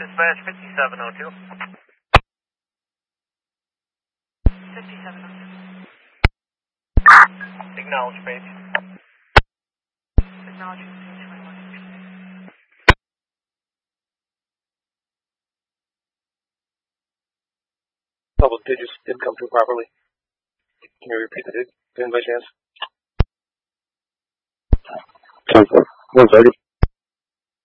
Dispatch 5702. 5702. Acknowledge page. Acknowledging page 21. Couple digits didn't come through properly. Can you repeat the pin by chance? 130.